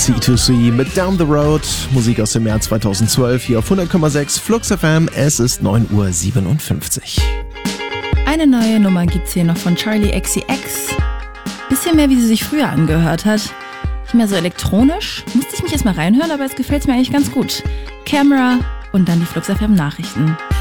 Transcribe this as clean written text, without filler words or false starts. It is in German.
C2C mit Down the Road, Musik aus dem Jahr 2012 hier auf 100,6 Flux FM. Es ist 9:57 Uhr. Eine neue Nummer gibt's hier noch von Charli XCX. Bisschen mehr, wie sie sich früher angehört hat. Nicht mehr so elektronisch. Musste ich mich erstmal reinhören, aber es gefällt mir eigentlich ganz gut. Camera und dann die Flux FM Nachrichten.